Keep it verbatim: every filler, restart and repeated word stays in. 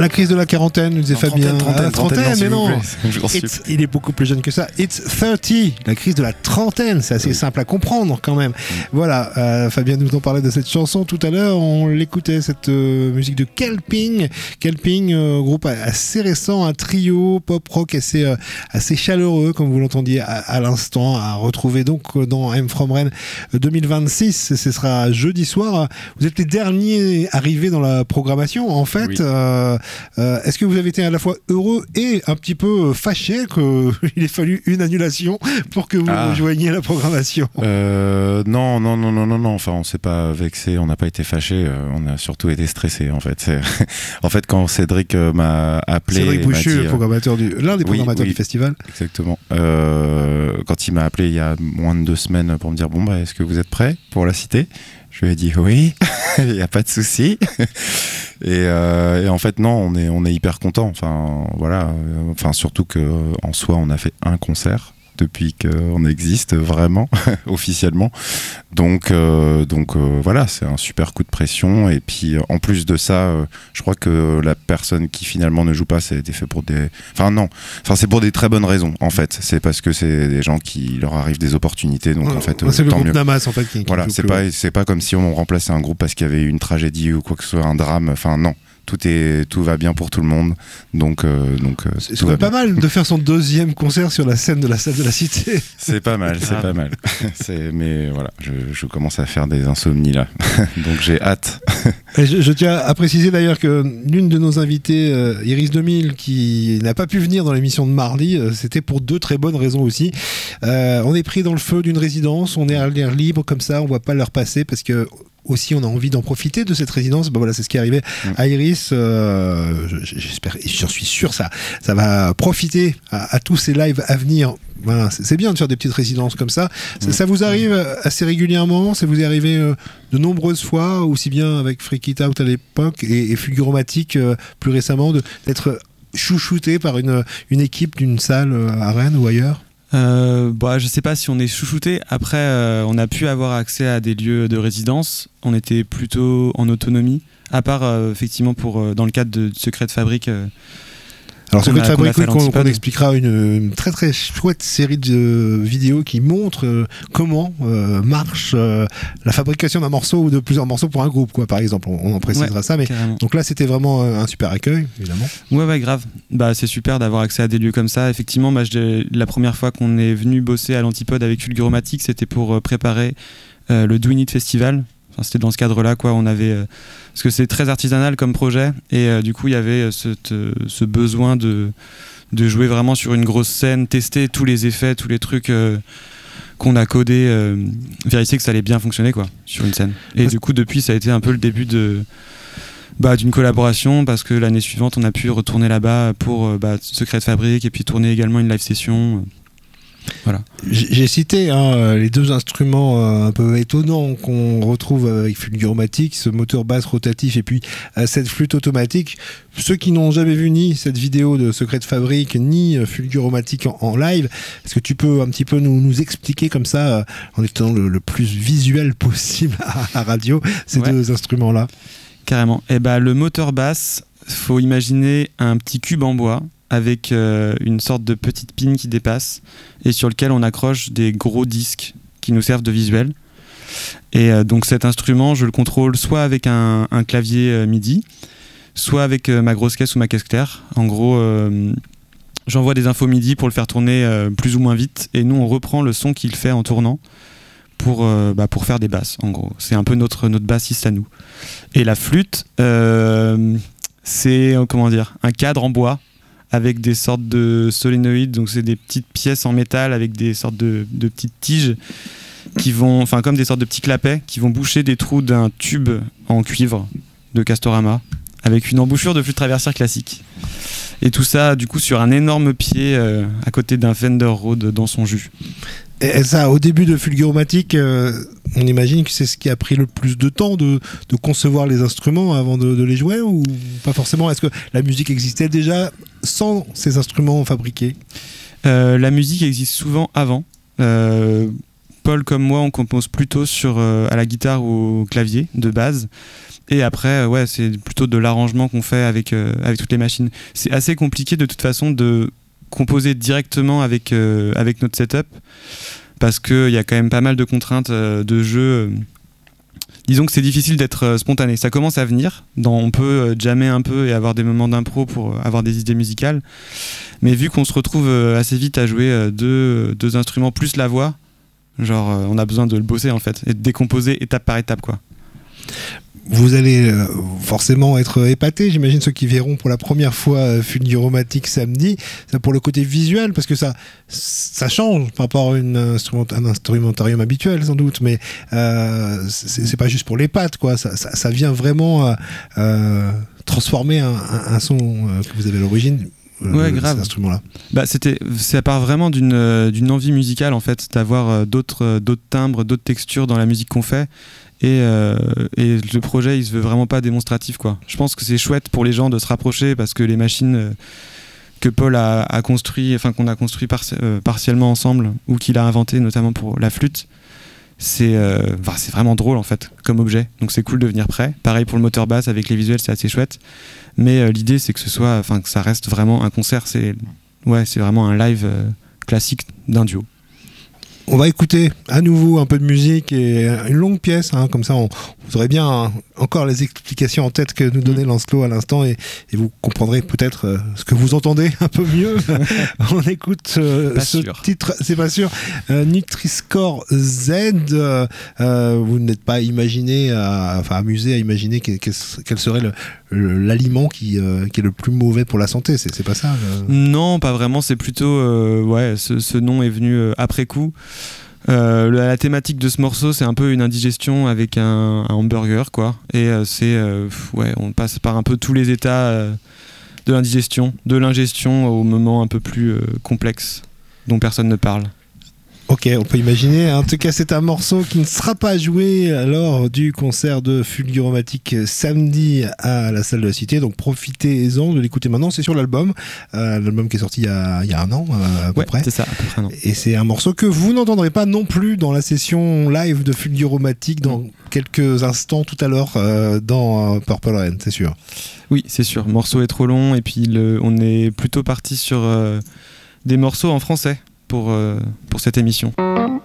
La crise de la quarantaine, nous disait non, Fabien. Trentaine, ah, trentaine, trentaine, trentaine, mais non. It's, il est beaucoup plus jeune que ça. It's trente, la crise de la trentaine. C'est assez oui. simple à comprendre quand même. Mm. Voilà, euh, Fabien nous en parlait de cette chanson tout à l'heure. On l'écoutait, cette euh, musique de Kelping. Kelping, euh, groupe assez récent, un trio pop-rock assez, euh, assez chaleureux, comme vous l'entendiez à, à l'instant, à retrouver donc dans I'm From Rennes deux mille vingt-six. Ce sera jeudi soir. Vous êtes les derniers arrivés dans la programmation, en fait. Oui. Euh, euh, est-ce que vous avez été à la fois heureux et un petit peu fâché qu'il ait fallu une annulation pour que vous ah. rejoigniez la programmation? euh, Non, non, non, non, non, non. Enfin, on s'est pas vexé, on n'a pas été fâché. Euh, on a surtout été stressé, en fait. C'est... en fait, quand Cédric euh, m'a appelé, Cédric Bouchu, dit, le programmateur du, l'un des oui, programmateurs oui, du festival. Exactement. Euh, quand il m'a appelé il y a moins de deux semaines pour me dire bon bah est-ce que vous êtes prêts pour la cité? Je lui ai dit oui, il n'y a pas de souci. Et, euh, et en fait non, on est on est hyper content. Enfin voilà, enfin surtout que en soi on a fait un concert depuis qu'on existe vraiment officiellement. Donc euh, donc euh, voilà, c'est un super coup de pression. Et puis en plus de ça, euh, je crois que la personne qui finalement ne joue pas, ça a été fait pour des, enfin non, enfin c'est pour des très bonnes raisons en fait. C'est parce que c'est des gens qui leur arrivent des opportunités. Donc ouais, en fait, c'est euh, le tant groupe mieux. Namas en fait. Qui, qui voilà, c'est pas c'est pas comme si on remplaçait un groupe parce qu'il y avait eu une tragédie ou quoi que ce soit, un drame. Enfin non. Tout, est, tout va bien pour tout le monde, donc, euh, donc euh, c'est, c'est pas mal de faire son deuxième concert sur la scène de la salle de la Cité. C'est pas mal, c'est ah. pas mal. C'est, mais voilà, je, je commence à faire des insomnies là, donc j'ai hâte. je, je tiens à préciser d'ailleurs que l'une de nos invitées, euh, Iris deux mille, qui n'a pas pu venir dans l'émission de mardi, euh, c'était pour deux très bonnes raisons aussi. Euh, on est pris dans le feu d'une résidence, on est à l'air libre comme ça, on voit pas l'heure passer parce que aussi on a envie d'en profiter de cette résidence. Ben voilà, c'est ce qui est arrivé à Iris. Euh, j'espère, j'en suis sûr, ça, ça va profiter à, à tous ces lives à venir. Voilà, c'est, c'est bien de faire des petites résidences comme ça. Ça, ça vous arrive assez régulièrement? Ça vous est arrivé euh, de nombreuses fois, aussi bien avec Freak It Out à l'époque et, et Fulguromatic euh, plus récemment, de, d'être chouchouté par une, une équipe d'une salle euh, à Rennes ou ailleurs? Euh, bah, je sais pas si on est chouchouté. Après, euh, on a pu avoir accès à des lieux de résidence. On était plutôt en autonomie, à part euh, effectivement pour euh, dans le cadre de Secret de Fabrique. Euh, Alors Secret de Fabrique, oui, qu'on, qu'on expliquera une, une très très chouette série de vidéos qui montre euh, comment euh, marche euh, la fabrication d'un morceau ou de plusieurs morceaux pour un groupe, quoi. Par exemple, on, on en précisera ouais, ça. Mais carrément. Donc là, c'était vraiment euh, un super accueil, évidemment. Ouais, ouais, grave. Bah, c'est super d'avoir accès à des lieux comme ça. Effectivement, bah, je, la première fois qu'on est venu bosser à l'Antipode avec Fulguromatic, c'était pour euh, préparer euh, le Do It Festival. Enfin, c'était dans ce cadre-là, quoi. On avait, euh, parce que c'est très artisanal comme projet, et euh, du coup, il y avait euh, cette, euh, ce besoin de, de jouer vraiment sur une grosse scène, tester tous les effets, tous les trucs euh, qu'on a codés, euh, vérifier que ça allait bien fonctionner, quoi, sur une scène. Et du coup, depuis, ça a été un peu le début de, bah, d'une collaboration, parce que l'année suivante, on a pu retourner là-bas pour euh, bah, Secret de Fabrique, et puis tourner également une live session. Voilà. J'ai cité hein, les deux instruments euh, un peu étonnants qu'on retrouve avec Fulguromatic, ce moteur basse rotatif et puis euh, cette flûte automatique. Ceux qui n'ont jamais vu ni cette vidéo de Secret de Fabrique ni euh, Fulguromatic en, en live, est-ce que tu peux un petit peu nous, nous expliquer comme ça, euh, en étant le, le plus visuel possible à la radio, ces ouais. deux instruments-là? Carrément. Et bah, le moteur basse, faut imaginer un petit cube en bois avec euh, une sorte de petite pine qui dépasse et sur lequel on accroche des gros disques qui nous servent de visuel. Et euh, donc cet instrument, je le contrôle soit avec un, un clavier euh, MIDI, soit avec euh, ma grosse caisse ou ma caisse claire. En gros, euh, j'envoie des infos MIDI pour le faire tourner euh, plus ou moins vite, et nous on reprend le son qu'il fait en tournant pour, euh, bah, pour faire des basses, en gros. C'est un peu notre, notre bassiste à nous. Et la flûte, euh, c'est euh, comment dire, un cadre en bois avec des sortes de solénoïdes, donc c'est des petites pièces en métal avec des sortes de, de petites tiges qui vont, enfin comme des sortes de petits clapets qui vont boucher des trous d'un tube en cuivre de Castorama avec une embouchure de flûte traversière classique. Et tout ça, du coup, sur un énorme pied euh, à côté d'un Fender Rhodes dans son jus. Et ça, au début de Fulguromatic, euh, on imagine que c'est ce qui a pris le plus de temps de, de concevoir les instruments avant de, de les jouer, ou pas forcément? Est-ce que la musique existait déjà sans ces instruments fabriqués? euh, La musique existe souvent avant. Euh, Paul comme moi, on compose plutôt sur, euh, à la guitare ou au clavier de base. Et après, euh, ouais, c'est plutôt de l'arrangement qu'on fait avec, euh, avec toutes les machines. C'est assez compliqué de toute façon de composer directement avec, euh, avec notre setup parce qu'il y a quand même pas mal de contraintes euh, de jeu. Disons que c'est difficile d'être euh, spontané. Ça commence à venir. Dans, on peut euh, jammer un peu et avoir des moments d'impro pour euh, avoir des idées musicales. Mais vu qu'on se retrouve euh, assez vite à jouer euh, deux, deux instruments plus la voix, genre euh, on a besoin de le bosser en fait et de décomposer étape par étape quoi. Vous allez euh, forcément être épatés, j'imagine, ceux qui verront pour la première fois euh, Fulguromatic samedi, ça pour le côté visuel, parce que ça, ça change par rapport à une instrument, un instrumentarium habituel sans doute, mais euh, c'est, c'est pas juste pour les pattes, quoi. Ça, ça, ça vient vraiment euh, euh, transformer un, un, un son euh, que vous avez à l'origine. Euh, ouais, grave. Cet instrument-là. Bah, c'était, ça part vraiment d'une, euh, d'une envie musicale en fait, d'avoir euh, d'autres, euh, d'autres timbres, d'autres textures dans la musique qu'on fait. Et, euh, et le projet il se veut vraiment pas démonstratif quoi. Je pense que c'est chouette pour les gens de se rapprocher parce que les machines euh, que Paul a, a construit, enfin qu'on a construit par, euh, partiellement ensemble ou qu'il a inventé notamment pour la flûte, c'est, euh, enfin, c'est vraiment drôle en fait comme objet. Donc c'est cool de venir prêt. Pareil pour le moteur basse avec les visuels, c'est assez chouette. Mais euh, l'idée c'est que ce soit, enfin que ça reste vraiment un concert. C'est, ouais, c'est vraiment un live euh, classique d'un duo. On va écouter à nouveau un peu de musique et une longue pièce, hein, comme ça on, vous aurez bien hein, encore les explications en tête que nous donnait Lancelot à l'instant et, et vous comprendrez peut-être euh, ce que vous entendez un peu mieux. On écoute euh, ce sûr. titre, c'est pas sûr, euh, Nutri-Score Z. Euh, euh, vous n'êtes pas imaginé, à, enfin amusé à imaginer quel, quel serait le, le, l'aliment qui, euh, qui est le plus mauvais pour la santé, c'est, c'est pas ça le... Non, pas vraiment, c'est plutôt, euh, ouais, ce, ce nom est venu euh, après coup. Euh, la, la thématique de ce morceau c'est un peu une indigestion avec un, un hamburger quoi et euh, c'est euh, ouais on passe par un peu tous les états euh, de l'indigestion, de l'ingestion au moment un peu plus euh, complexe dont personne ne parle. Ok, on peut imaginer. En tout cas, c'est un morceau qui ne sera pas joué lors du concert de Fulguromatic samedi à la Salle de la Cité. Donc profitez-en de l'écouter maintenant. C'est sur l'album, euh, l'album qui est sorti il y a, il y a un an euh, à peu ouais, près. C'est ça, à peu près un an. Et c'est un morceau que vous n'entendrez pas non plus dans la session live de Fulguromatic dans quelques instants tout à l'heure euh, dans Purple Rain, c'est sûr. Oui, c'est sûr. Le morceau est trop long et puis le, on est plutôt parti sur euh, des morceaux en français. Pour, euh, pour cette émission.